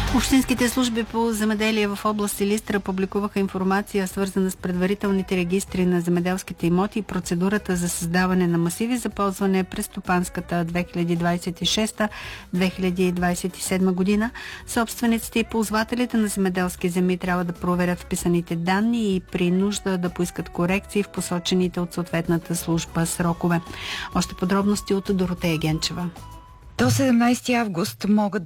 Общинските служби по земеделие в област Силистра публикуваха информация, свързана с предварителните регистри на земеделските имоти и процедурата за създаване на масиви за ползване през стопанската 2026-2027 година. Собствениците и ползвателите на земеделски земи трябва да проверят вписаните данни и при нужда да поискат корекции в посочените от съответната служба срокове. Още подробности от Доротея Генчева. До 17 август могат